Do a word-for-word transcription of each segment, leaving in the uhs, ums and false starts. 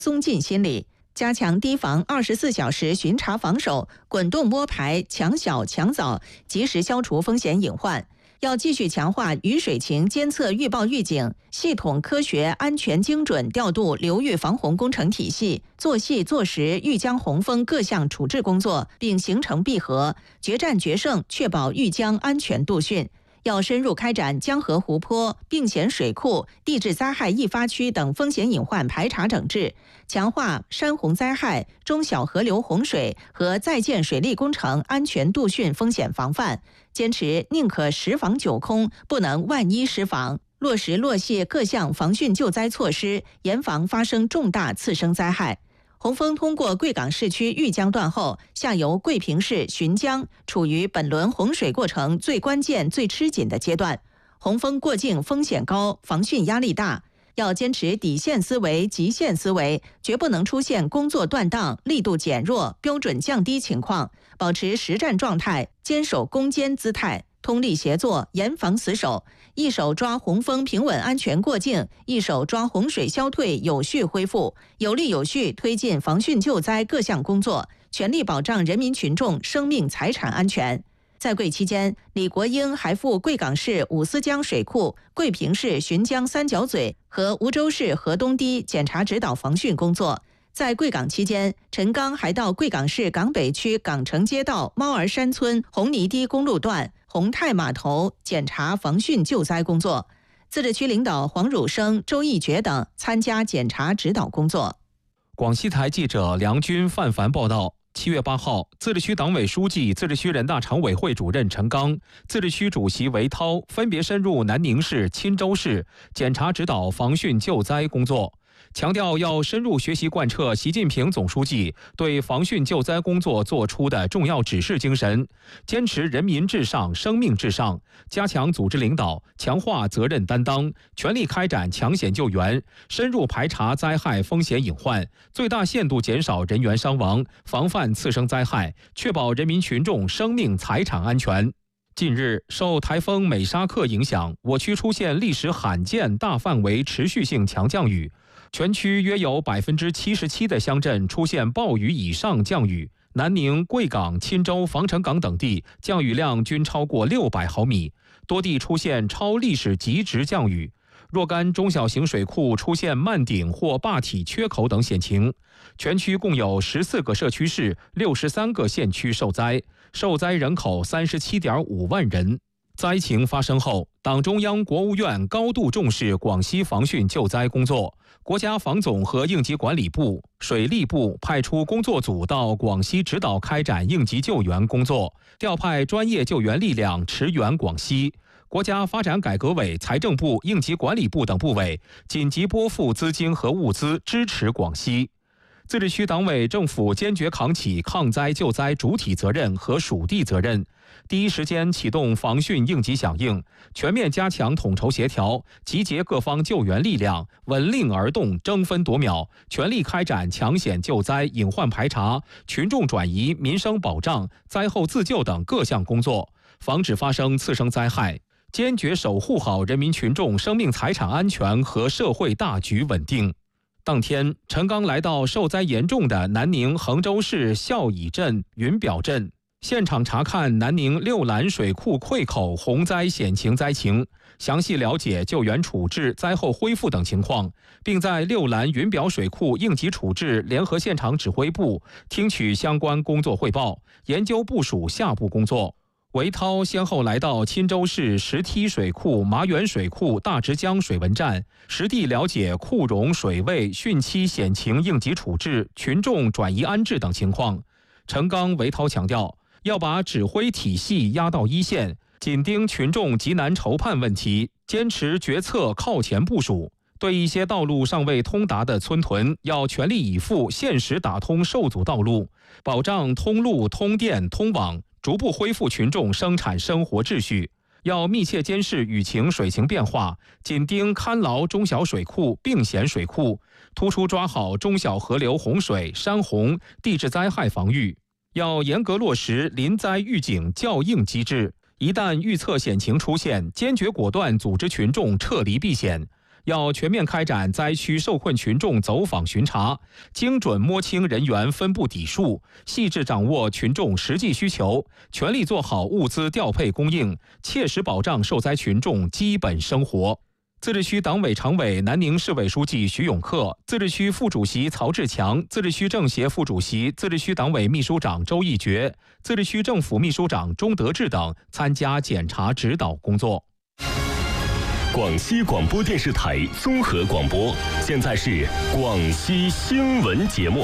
松劲心理，加强堤防二十四小时巡查防守，滚动摸排，抢小抢早，及时消除风险隐患。要继续强化雨水情监测预报预警，系统科学安全精准调度流域防洪工程体系，做细做实豫江洪峰各项处置工作，并形成闭合，决战决胜，确保豫江安全渡汛。要深入开展江河湖泊、并险水库、地质灾害易发区等风险隐患排查整治，强化山洪灾害、中小河流洪水和在建水利工程安全渡汛风险防范，坚持宁可十防九空，不能万一失防，落实落细各项防汛救灾措施，严防发生重大次生灾害。洪峰通过贵港市区豫江段后，下游贵平市浔江处于本轮洪水过程最关键、最吃紧的阶段。洪峰过境风险高，防汛压力大，要坚持底线思维、极限思维，绝不能出现工作断档、力度减弱、标准降低情况，保持实战状态，坚守攻坚姿态，通力协作，严防死守。一手抓洪峰平稳安全过境，一手抓洪水消退有序恢复，有力有序推进防汛救灾各项工作，全力保障人民群众生命财产安全。在贵期间，李国英还赴贵港市五思江水库、贵平市浔江三角嘴和梧州市河东堤检查指导防汛工作。在贵港期间，陈刚还到贵港市港北区港城街道猫儿山村红泥堤公路段、宏泰码头检查防汛救灾工作。自治区领导黄汝生、周义觉等参加检查指导工作。 广西台记者梁军、范凡报道。七月八号，自治区党委书记、自治区人大常委会主任陈刚、自治区主席韦涛分别深入南宁市、钦州市检查指导防汛救灾工作，强调要深入学习贯彻习近平总书记对防汛救灾工作作出的重要指示精神，坚持人民至上、生命至上，加强组织领导，强化责任担当，全力开展抢险救援，深入排查灾害风险隐患，最大限度减少人员伤亡，防范次生灾害，确保人民群众生命财产安全。近日，受台风美沙克影响，我区出现历史罕见大范围持续性强降雨，全区约有百分之七十七的乡镇出现暴雨以上降雨，南宁、贵港、钦州、防城港等地降雨量均超过六百毫米，多地出现超历史极值降雨。若干中小型水库出现漫顶或坝体缺口等险情，全区共有十四个社区市、六十三个县区受灾，受灾人口三十七点五万人。灾情发生后，党中央、国务院高度重视广西防汛救灾工作，国家防总和应急管理部、水利部派出工作组到广西指导开展应急救援工作，调派专业救援力量驰援广西。国家发展改革委、财政部、应急管理部等部委紧急拨付资金和物资支持广西。自治区党委政府坚决扛起抗灾救灾主体责任和属地责任，第一时间启动防汛应急响应，全面加强统筹协调，集结各方救援力量，闻令而动，争分夺秒，全力开展抢险救灾、隐患排查、群众转移、民生保障、灾后自救等各项工作，防止发生次生灾害，坚决守护好人民群众生命财产安全和社会大局稳定。当天，陈刚来到受灾严重的南宁衡州市孝乙镇云表镇，现场查看南宁六兰水库溃口洪灾险情灾情，详细了解救援处置、灾后恢复等情况，并在六兰云表水库应急处置联合现场指挥部听取相关工作汇报，研究部署下步工作。韦涛先后来到钦州市石梯水库、麻园水库、大直江水文站，实地了解库容、水位、汛期险情应急处置、群众转移安置等情况。陈刚、韦涛强调，要把指挥体系压到一线，紧盯群众急难愁盼问题，坚持决策靠前部署。对一些道路尚未通达的村屯，要全力以赴限时打通受阻道路，保障通路、通电、通网，逐步恢复群众生产生活秩序。要密切监视雨情水情变化，紧盯看牢中小水库、并险水库，突出抓好中小河流洪水、山洪、地质灾害防御。要严格落实临灾预警校应机制，一旦预测险情出现，坚决果断组织群众撤离避险。 要全面开展灾区受困群众走访巡查，精准摸清人员分布底数，细致掌握群众实际需求，全力做好物资调配供应，切实保障受灾群众基本生活。自治区党委常委、南宁市委书记徐永克，自治区副主席曹志强，自治区政协副主席、自治区党委秘书长周一觉，自治区政府秘书长钟德志等参加检查指导工作。 广西广播电视台综合广播，现在是广西新闻节目。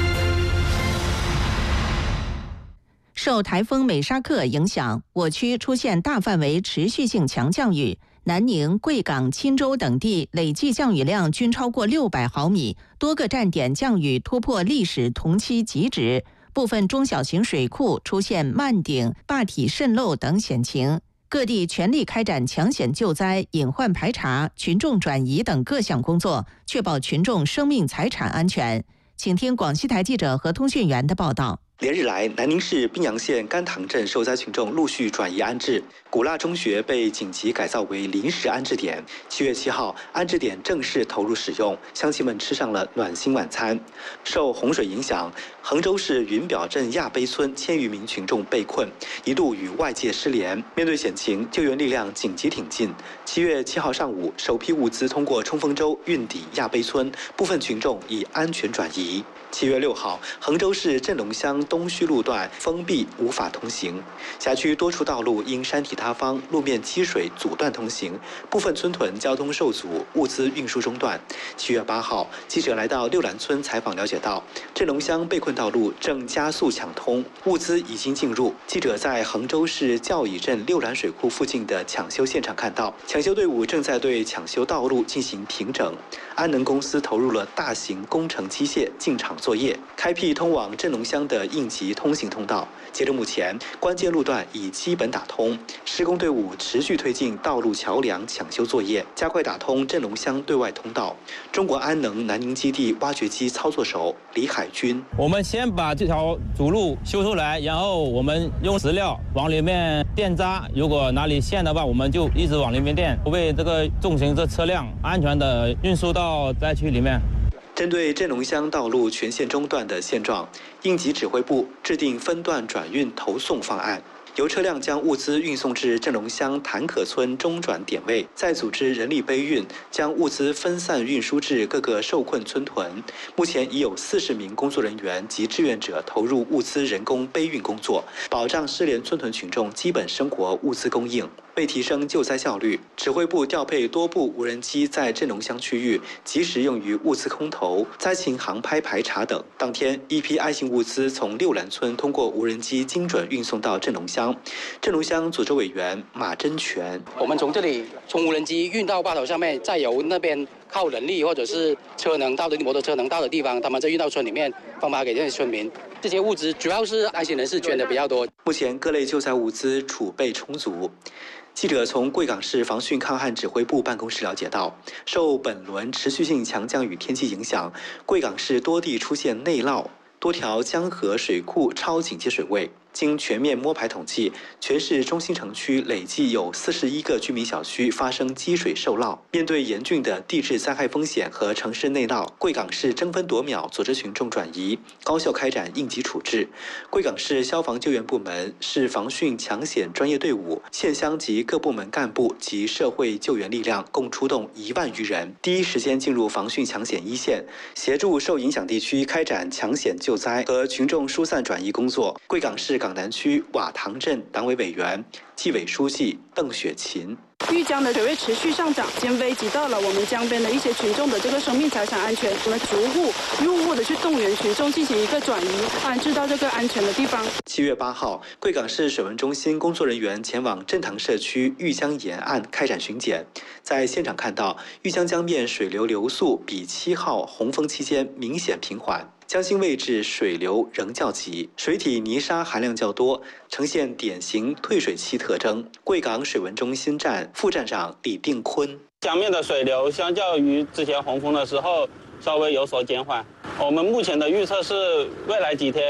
受台风美沙克影响，我区出现大范围持续性强降雨。南宁、贵港、钦州等地累计降雨量均超过六百毫米，多个站点降雨突破历史同期极值，部分中小型水库出现漫顶、坝体渗漏等险情。各地全力开展抢险救灾、隐患排查、群众转移等各项工作，确保群众生命财产安全。请听广西台记者和通讯员的报道。 连日来，南宁市宾阳县甘塘镇受灾群众陆续转移安置，古腊中学被紧急改造为临时安置点。七月七号，安置点正式投入使用，乡亲们吃上了暖心晚餐。受洪水影响，衡州市云表镇亚碑村千余名群众被困，一度与外界失联。面对险情，救援力量紧急挺进。七月七号上午，首批物资通过冲锋舟运抵亚碑村，部分群众已安全转移。七月六号，衡州市镇龙乡东圩路段封闭，无法通行。辖区多处道路因山体塌方、路面积水阻断通行，部分村屯交通受阻，物资运输中断。七月八号，记者来到六兰村采访，了解到镇龙乡被困道路正加速抢通，物资已经进入。记者在衡州市教乙镇六兰水库附近的抢修现场看到，抢修队伍正在对抢修道路进行平整。安能公司投入了大型工程机械进场作业，开辟通往镇龙乡的应急通行通道。截至目前，关键路段已基本打通，施工队伍持续推进道路桥梁抢修作业，加快打通镇龙乡对外通道。中国安能南宁基地挖掘机操作手李海军： 我们先把这条主路修出来，然后我们用石料往里面垫渣，如果哪里陷的话，我们就一直往里面垫，为这个重型车车辆安全的运输到灾区里面。 针对镇龙乡道路全线中断的现状，应急指挥部制定分段转运投送方案，由车辆将物资运送至镇龙乡潭可村中转点位，再组织人力背运，将物资分散运输至各个受困村屯。目前已有四十名工作人员及志愿者投入物资人工背运工作，保障失联村屯群众基本生活物资供应。为提升救灾效率，指挥部调配多部无人机在镇龙乡区域及时用于物资空投、灾情航拍排查等。当天，一批爱心物资从六兰村通过无人机精准运送到镇龙乡。镇龙乡组织委员马真全： 我们从这里从无人机运到坝头上面，再由那边靠人力或者是车能到的摩托车能到的地方，他们再运到村里面分发给这些村民。这些物资主要是爱心人士捐的比较多。 目前各类救灾物资储备充足。记者从贵港市防汛抗旱指挥部办公室了解到，受本轮持续性强降雨天气影响，贵港市多地出现内涝，多条江河水库超警戒水位。经全面摸排统计，全市中心城区累计有四十一个居民小区发生积水受涝。面对严峻的地质灾害风险和城市内涝，贵港市争分夺秒组织群众转移，高效开展应急处置。贵港市消防救援部门、市防汛抢险专业队伍、县乡及各部门干部及社会救援力量共出动一万余人，第一时间进入防汛抢险一线，协助受影响地区开展抢险救灾和群众疏散转移工作。贵港市港南区瓦塘镇党委委员、纪委书记邓雪琴： 豫江的水位持续上涨，已经危及到了我们江边的一些群众的这个生命财产安全。我们逐户入户的去动员群众进行一个转移，安置到这个安全的地方。 七月八号，贵港市水文中心工作人员前往镇塘社区豫江沿岸开展巡检，在现场看到豫江江面水流流速比七号洪峰期间明显平缓。江心位置水流仍较急，水体泥沙含量较多，呈现典型退水期特征。贵港水文中心站副站长李定坤： 江面的水流相较于之前洪峰的时候稍微有所减缓。我们目前的预测是，未来几天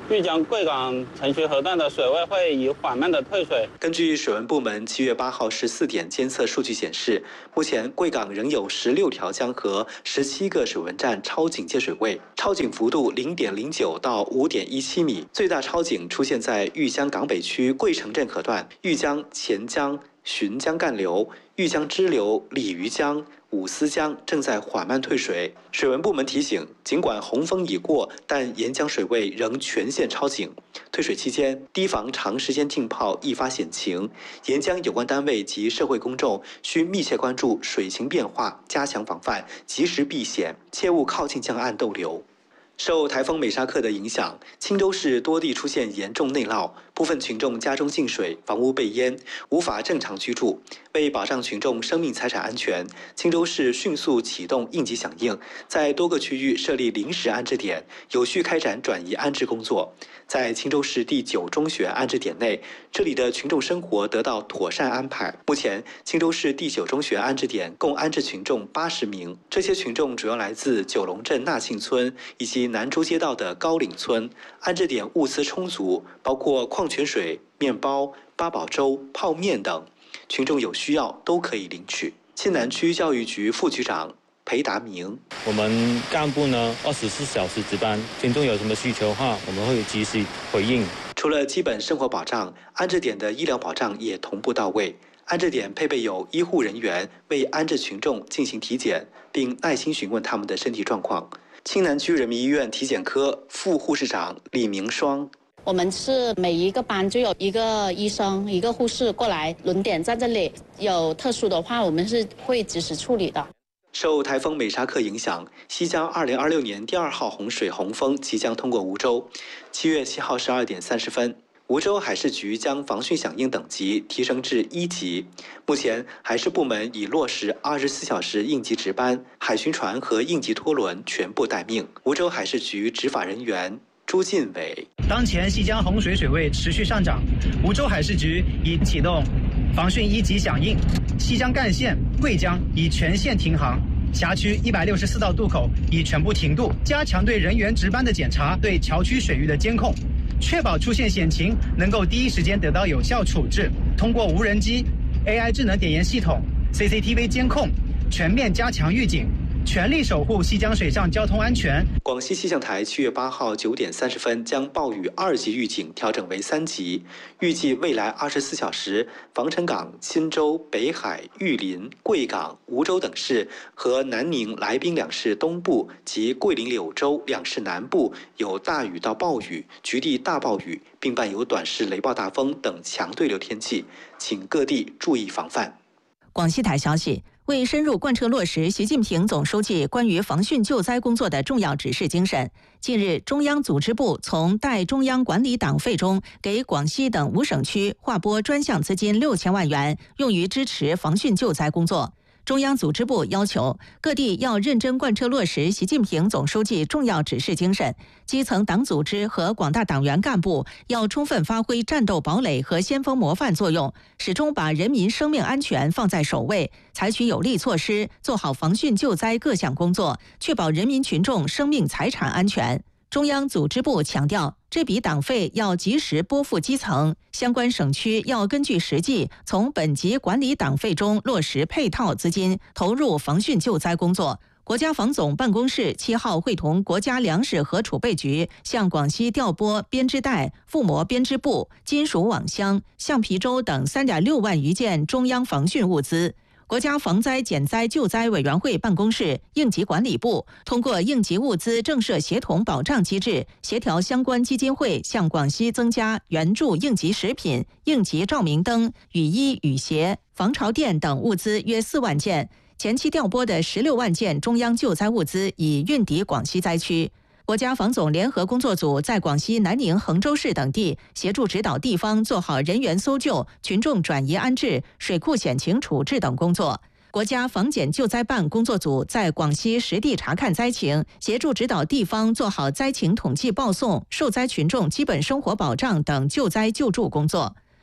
玉江贵港城区河段的水位会以缓慢的退水。 根据水文部门七月八号十四点监测数据显示，目前贵港仍有十六条江河、十七个水文站超警戒水位，超警幅度零点零九到五点一七米，最大超警出现在玉江港北区贵城镇河段、玉江钱江、浔江干流、玉江支流、鲤鱼江、五思江正在缓慢退水。水文部门提醒，尽管洪峰已过，但沿江水位仍全线超警。退水期间，堤防长时间浸泡易发险情，沿江有关单位及社会公众需密切关注水情变化，加强防范，及时避险，切勿靠近江岸逗留。受台风美沙克的影响，青州市多地出现严重内涝，部分群众家中进水，房屋被淹，无法正常居住。为保障群众生命财产安全，青州市迅速启动应急响应，在多个区域设立临时安置点，有序开展转移安置工作。在青州市第九中学安置点内，这里的群众生活得到妥善安排。目前，青州市第九中学安置点共安置群众八十名，这些群众主要来自九龙镇纳庆村以及南珠街道的高岭村。安置点物资充足，包括矿泉水、面包、八宝粥、泡面等，群众有需要都可以领取。青南区教育局副局长裴达明， 我们干部呢，二十四小时值班，群众有什么需求的话，我们会及时回应。 除了基本生活保障，安置点的医疗保障也同步到位。安置点配备有医护人员为安置群众进行体检，并耐心询问他们的身体状况。青南区人民医院体检科副护士长李明双， 我们是每一个班就有一个医生、一个护士过来轮点在这里，有特殊的话，我们是会及时处理的。 受台风美沙克影响，西江二零二六年第二号洪水洪峰即将通过梧州。七月七号十二点三十分，梧州海事局将防汛响应等级提升至一级。目前，海事部门已落实二十四小时应急值班，海巡船和应急拖轮全部待命。梧州海事局执法人员朱进伟， 当前西江洪水水位持续上涨，梧州海事局已启动防汛一级响应，西江干线、贵江已全线停航。辖区一百六十四道渡口已全部停渡，加强对人员值班的检查，对桥区水域的监控，确保出现险情能够第一时间得到有效处置。通过无人机、A I 智能点烟系统、C C T V 监控，全面加强预警，全力守护西江水上交通安全。 广西气象台七月八号九点三十分将暴雨二级预警调整为三级，预计未来二十四小时，防城港、钦州、北海、玉林、贵港、梧州等市和南宁、来宾两市东部及桂林、柳州两市南部有大雨到暴雨、局地大暴雨，并伴有短时雷暴大风等强对流天气，请各地注意防范。 广西台消息。为深入贯彻落实习近平总书记关于防汛救灾工作的重要指示精神，近日，中央组织部从代中央管理党费中给广西等五省区划拨专项资金六千万元，用于支持防汛救灾工作。中央组织部要求各地要认真贯彻落实习近平总书记重要指示精神，基层党组织和广大党员干部要充分发挥战斗堡垒和先锋模范作用，始终把人民生命安全放在首位，采取有力措施，做好防汛救灾各项工作，确保人民群众生命财产安全。中央组织部强调，这笔党费要及时拨付基层，相关省区要根据实际，从本级管理党费中落实配套资金，投入防汛救灾工作。国家防总办公室七号会同国家粮食和储备局，向广西调拨编织袋、覆膜编织布、金属网箱、橡皮舟等 三点六万余件中央防汛物资。国家防灾减灾救灾委员会办公室、应急管理部通过应急物资政设协同保障机制，协调相关基金会向广西增加援助应急食品、应急照明灯、雨衣、雨鞋、防潮垫等物资约四万件。前期调拨的十六万件中央救灾物资已运抵广西灾区。国家防总联合工作组在广西南宁、衡州市等地协助指导地方做好人员搜救、群众转移安置、水库险情处置等工作。国家防检救灾办工作组在广西实地查看灾情，协助指导地方做好灾情统计报送、受灾群众基本生活保障等救灾救助工作。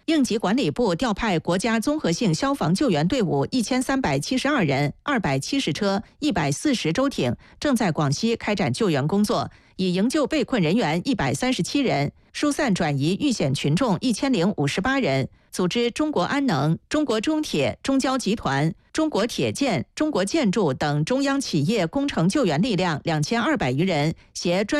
应急管理部调派国家综合性消防救援队伍一千三百七十二人、二百七十车、一百四十舟艇，正在广西开展救援工作，已营救被困人员一百三十七人，疏散转移遇险群众一千零五十八人。组织中国安能、中国中铁、中交集团、中国铁建、中国建筑等中央企业工程救援力量两千二百余人，携专